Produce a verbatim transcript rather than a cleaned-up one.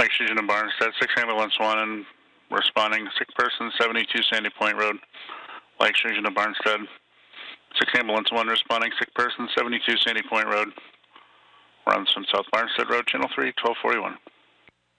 Mike Fusion in Barnstead, six ambulance one and responding, sick person, seventy-two Sandy Point Road. Mike Fusion in Barnstead, six ambulance one responding, sick person, seventy-two Sandy Point Road. Runs from South Barnstead Road, channel three, twelve forty-one.